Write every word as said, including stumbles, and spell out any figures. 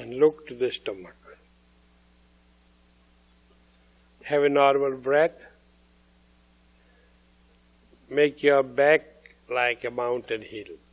and look to the stomach. Have a normal breath. Make your back like a mountain hill.